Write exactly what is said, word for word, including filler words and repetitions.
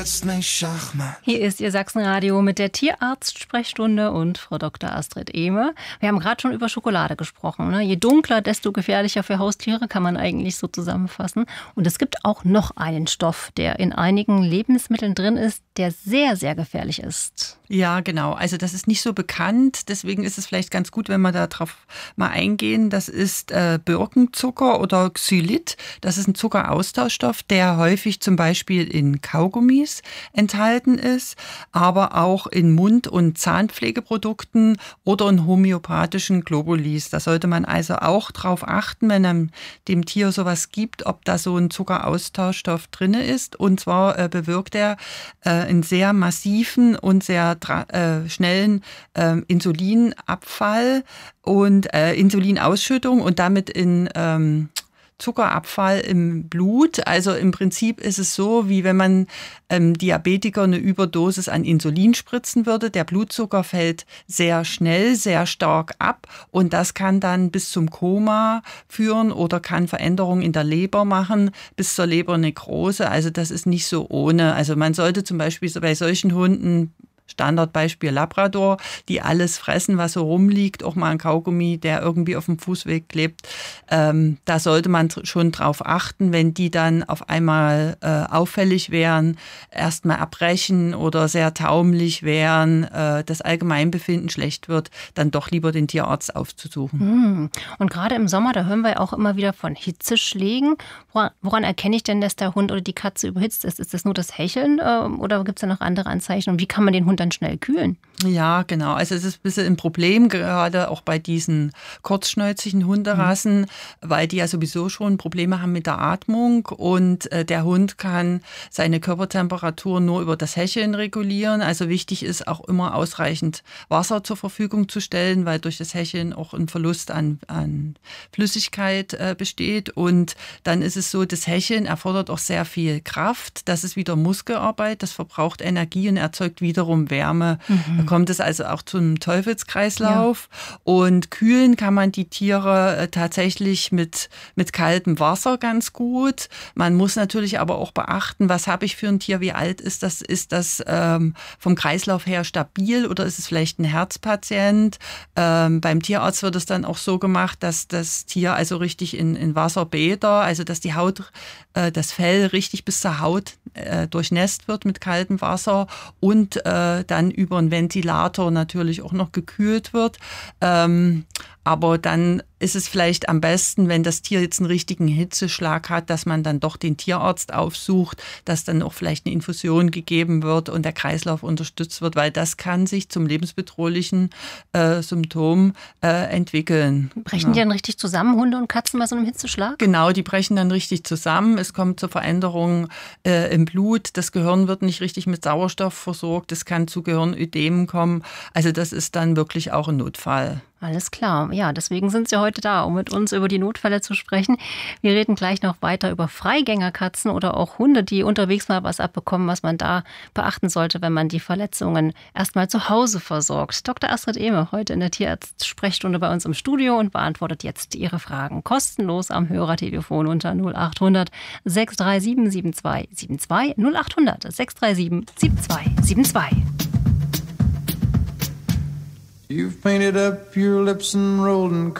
Hier ist Ihr Sachsenradio mit der Tierarzt-Sprechstunde und Frau Doktor Astrid Ehme. Wir haben gerade schon über Schokolade gesprochen. Ne? Je dunkler, desto gefährlicher für Haustiere, kann man eigentlich so zusammenfassen. Und es gibt auch noch einen Stoff, der in einigen Lebensmitteln drin ist, der sehr, sehr gefährlich ist. Ja, genau. Also das ist nicht so bekannt. Deswegen ist es vielleicht ganz gut, wenn wir da drauf mal eingehen. Das ist äh, Birkenzucker oder Xylit. Das ist ein Zuckeraustauschstoff, der häufig zum Beispiel in Kaugummis enthalten ist, aber auch in Mund- und Zahnpflegeprodukten oder in homöopathischen Globulis. Da sollte man also auch drauf achten, wenn einem dem Tier sowas gibt, ob da so ein Zuckeraustauschstoff drin ist. Und zwar äh, bewirkt er äh, einen sehr massiven und sehr äh, schnellen äh, Insulinabfall und äh, Insulinausschüttung und damit in ähm, Zuckerabfall im Blut. Also im Prinzip ist es so, wie wenn man ähm, Diabetiker eine Überdosis an Insulin spritzen würde. Der Blutzucker fällt sehr schnell, sehr stark ab und das kann dann bis zum Koma führen oder kann Veränderungen in der Leber machen, bis zur Lebernekrose. Also das ist nicht so ohne. Also man sollte zum Beispiel so bei solchen Hunden, Standardbeispiel Labrador, die alles fressen, was so rumliegt, auch mal ein Kaugummi, der irgendwie auf dem Fußweg klebt. Ähm, da sollte man schon drauf achten, wenn die dann auf einmal äh, auffällig wären, erstmal abbrechen oder sehr taumelig wären, äh, das Allgemeinbefinden schlecht wird, dann doch lieber den Tierarzt aufzusuchen. Und gerade im Sommer, da hören wir auch immer wieder von Hitzeschlägen. Woran, woran erkenne ich denn, dass der Hund oder die Katze überhitzt ist? Ist das nur das Hecheln äh, oder gibt es da noch andere Anzeichen? Und wie kann man den Hund dann schnell kühlen? Ja, genau. Also es ist ein bisschen ein Problem, gerade auch bei diesen kurzschnäuzigen Hunderassen, mhm. weil die ja sowieso schon Probleme haben mit der Atmung und äh, der Hund kann seine Körpertemperatur nur über das Hecheln regulieren. Also wichtig ist auch immer ausreichend Wasser zur Verfügung zu stellen, weil durch das Hecheln auch ein Verlust an, an Flüssigkeit äh, besteht. Und dann ist es so, das Hecheln erfordert auch sehr viel Kraft. Das ist wieder Muskelarbeit, das verbraucht Energie und erzeugt wiederum Wärme. Mhm. Da kommt es also auch zum Teufelskreislauf. Ja. Und kühlen kann man die Tiere äh, tatsächlich mit, mit kaltem Wasser ganz gut. Man muss natürlich aber auch beachten, was habe ich für ein Tier, wie alt ist das? Ist das ähm, vom Kreislauf her stabil oder ist es vielleicht ein Herzpatient? Ähm, beim Tierarzt wird es dann auch so gemacht, dass das Tier also richtig in, in Wasserbäder, also dass die Haut, äh, das Fell richtig bis zur Haut äh, durchnässt wird mit kaltem Wasser und äh, dann über einen Ventilator natürlich auch noch gekühlt wird. Ähm, aber dann ist es vielleicht am besten, wenn das Tier jetzt einen richtigen Hitzeschlag hat, dass man dann doch den Tierarzt aufsucht, dass dann auch vielleicht eine Infusion gegeben wird und der Kreislauf unterstützt wird, weil das kann sich zum lebensbedrohlichen äh, Symptom äh, entwickeln. Brechen ja. die dann richtig zusammen, Hunde und Katzen, bei so einem Hitzeschlag? Genau, die brechen dann richtig zusammen. Es kommt zur Veränderung äh, im Blut. Das Gehirn wird nicht richtig mit Sauerstoff versorgt. Es kann zu Gehirnödemen kommen. Also das ist dann wirklich auch ein Notfall. Alles klar. Ja, deswegen sind Sie heute da, um mit uns über die Notfälle zu sprechen. Wir reden gleich noch weiter über Freigängerkatzen oder auch Hunde, die unterwegs mal was abbekommen, was man da beachten sollte, wenn man die Verletzungen erstmal zu Hause versorgt. Doktor Astrid Ehme heute in der Tierarzt-Sprechstunde bei uns im Studio und beantwortet jetzt Ihre Fragen kostenlos am Hörertelefon unter null acht hundert sechs drei sieben sieben zwei sieben zwei null acht hundert sechs drei sieben sieben zwei sieben zwei. You've painted up your lips and rolled and